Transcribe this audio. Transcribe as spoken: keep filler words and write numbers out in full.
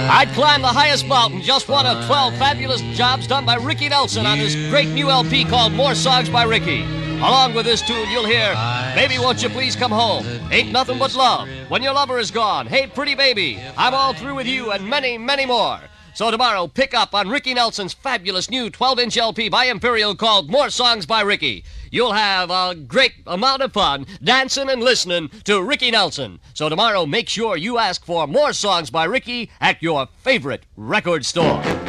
I'd climb the highest mountain, just one of twelve fabulous jobs done by Ricky Nelson on this great new L P called More Songs by Ricky. Along with this tune, you'll hear, Baby, Won't You Please Come Home, Ain't Nothing But Love, When Your Lover Is Gone, Hey Pretty Baby, I'm All Through With You, and many, many more. So tomorrow, pick up on Ricky Nelson's fabulous new twelve-inch L P by Imperial called More Songs by Ricky. You'll have a great amount of fun dancing and listening to Ricky Nelson. So tomorrow, make sure you ask for More Songs by Ricky at your favorite record store.